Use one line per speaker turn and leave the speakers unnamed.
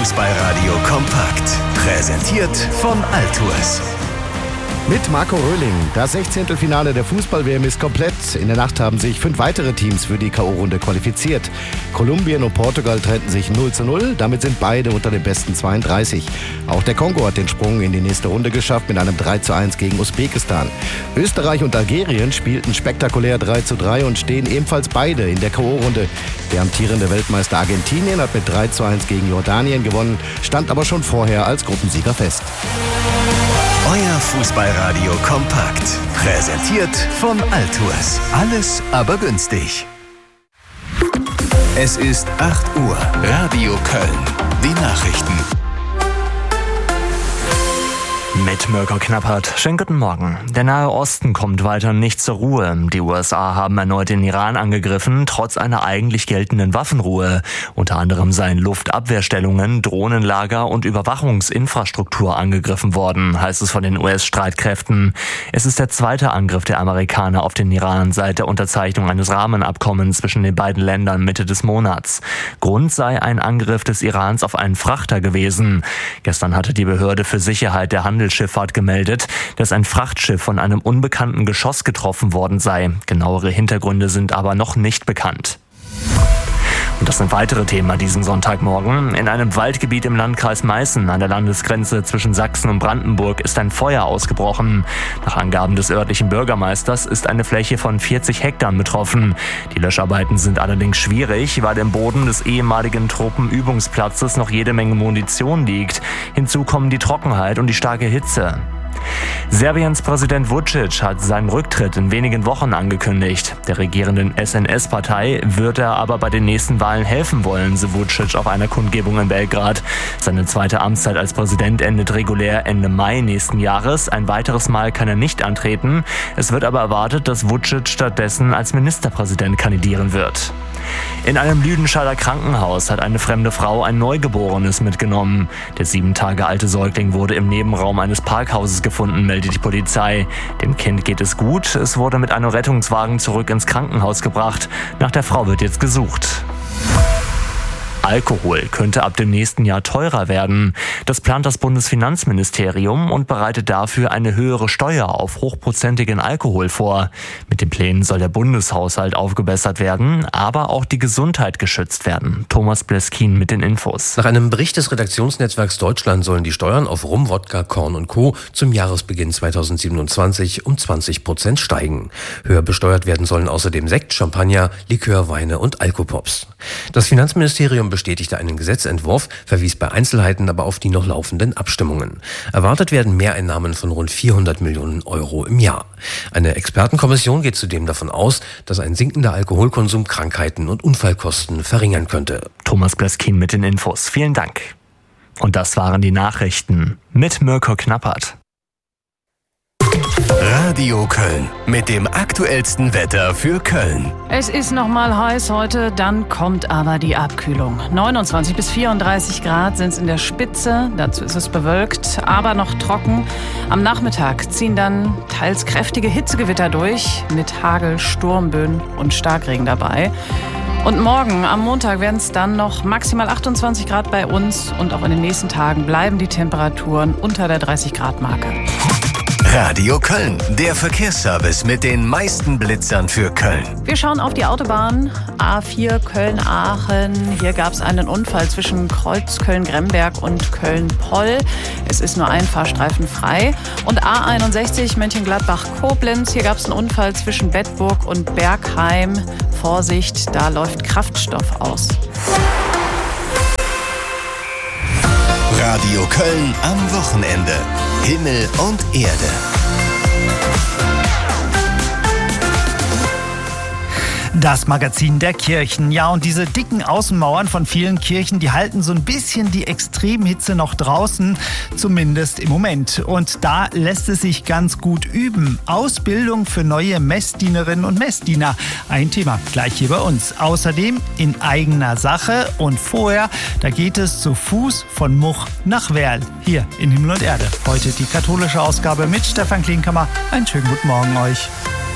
Fußballradio kompakt. Präsentiert von Altours.
Mit Marco Röhling. Das 16. Finale der Fußball-WM ist komplett. In der Nacht haben sich 5 weitere Teams für die K.O.-Runde qualifiziert. Kolumbien und Portugal trennten sich 0:0. Damit sind beide unter den besten 32. Auch der Kongo hat den Sprung in die nächste Runde geschafft mit einem 3:1 gegen Usbekistan. Österreich und Algerien spielten spektakulär 3:3 und stehen ebenfalls beide in der K.O.-Runde. Der amtierende Weltmeister Argentinien hat mit 3:1 gegen Jordanien gewonnen, stand aber schon vorher als Gruppensieger fest.
Euer Fußballradio kompakt. Präsentiert von Altours. Alles aber günstig. Es ist 8 Uhr. Radio Köln. Die Nachrichten.
Mit Mirko Knappert. Schönen guten Morgen. Der Nahe Osten kommt weiter nicht zur Ruhe. Die USA haben erneut den Iran angegriffen, trotz einer eigentlich geltenden Waffenruhe. Unter anderem seien Luftabwehrstellungen, Drohnenlager und Überwachungsinfrastruktur angegriffen worden, heißt es von den US-Streitkräften. Es ist der zweite Angriff der Amerikaner auf den Iran seit der Unterzeichnung eines Rahmenabkommens zwischen den beiden Ländern Mitte des Monats. Grund sei ein Angriff des Irans auf einen Frachter gewesen. Gestern hatte die Behörde für Sicherheit der Handelsschifffahrt gemeldet, dass ein Frachtschiff von einem unbekannten Geschoss getroffen worden sei. Genauere Hintergründe sind aber noch nicht bekannt. Und das sind weitere Themen diesen Sonntagmorgen. In einem Waldgebiet im Landkreis Meißen an der Landesgrenze zwischen Sachsen und Brandenburg ist ein Feuer ausgebrochen. Nach Angaben des örtlichen Bürgermeisters ist eine Fläche von 40 Hektar betroffen. Die Löscharbeiten sind allerdings schwierig, weil im Boden des ehemaligen Truppenübungsplatzes noch jede Menge Munition liegt. Hinzu kommen die Trockenheit und die starke Hitze. Serbiens Präsident Vučić hat seinen Rücktritt in wenigen Wochen angekündigt. Der regierenden SNS-Partei wird er aber bei den nächsten Wahlen helfen wollen, so Vučić auf einer Kundgebung in Belgrad. Seine zweite Amtszeit als Präsident endet regulär Ende Mai nächsten Jahres. Ein weiteres Mal kann er nicht antreten. Es wird aber erwartet, dass Vučić stattdessen als Ministerpräsident kandidieren wird. In einem Lüdenscheider Krankenhaus hat eine fremde Frau ein Neugeborenes mitgenommen. Der 7 Tage alte Säugling wurde im Nebenraum eines Parkhauses gefunden, meldet die Polizei. Dem Kind geht es gut. Es wurde mit einem Rettungswagen zurück ins Krankenhaus gebracht. Nach der Frau wird jetzt gesucht. Alkohol könnte ab dem nächsten Jahr teurer werden. Das plant das Bundesfinanzministerium und bereitet dafür eine höhere Steuer auf hochprozentigen Alkohol vor. Mit den Plänen soll der Bundeshaushalt aufgebessert werden, aber auch die Gesundheit geschützt werden. Thomas Bleskin mit den Infos.
Nach einem Bericht des Redaktionsnetzwerks Deutschland sollen die Steuern auf Rum, Wodka, Korn und Co. zum Jahresbeginn 2027 um 20% steigen. Höher besteuert werden sollen außerdem Sekt, Champagner, Likör, Weine und Alkopops. Das Finanzministerium bestätigte einen Gesetzentwurf, verwies bei Einzelheiten aber auf die noch laufenden Abstimmungen. Erwartet werden Mehreinnahmen von rund 400 Millionen Euro im Jahr. Eine Expertenkommission geht zudem davon aus, dass ein sinkender Alkoholkonsum Krankheiten und Unfallkosten verringern könnte.
Thomas Bleskin mit den Infos. Vielen Dank. Und das waren die Nachrichten mit Mirko Knappert.
Radio Köln mit dem aktuellsten Wetter für Köln.
Es ist noch mal heiß heute, dann kommt aber die Abkühlung. 29 bis 34 Grad sind es in der Spitze, dazu ist es bewölkt, aber noch trocken. Am Nachmittag ziehen dann teils kräftige Hitzegewitter durch, mit Hagel, Sturmböen und Starkregen dabei. Und morgen, am Montag, werden es dann noch maximal 28 Grad bei uns und auch in den nächsten Tagen bleiben die Temperaturen unter der 30-Grad-Marke.
Radio Köln, der Verkehrsservice mit den meisten Blitzern für Köln.
Wir schauen auf die Autobahn A4 Köln-Aachen. Hier gab es einen Unfall zwischen Kreuz Köln-Gremberg und Köln-Poll. Es ist nur ein Fahrstreifen frei. Und A61 Mönchengladbach-Koblenz. Hier gab es einen Unfall zwischen Bedburg und Bergheim. Vorsicht, da läuft Kraftstoff aus.
Radio Köln am Wochenende. Himmel und Erde.
Das Magazin der Kirchen. Ja, und diese dicken Außenmauern von vielen Kirchen, die halten so ein bisschen die Extremhitze noch draußen, zumindest im Moment. Und da lässt es sich ganz gut üben. Ausbildung für neue Messdienerinnen und Messdiener. Ein Thema gleich hier bei uns. Außerdem in eigener Sache und vorher, da geht es zu Fuß von Much nach Werl. Hier in Himmel und Erde. Heute die katholische Ausgabe mit Stefan Klinkhammer. Einen schönen guten Morgen euch.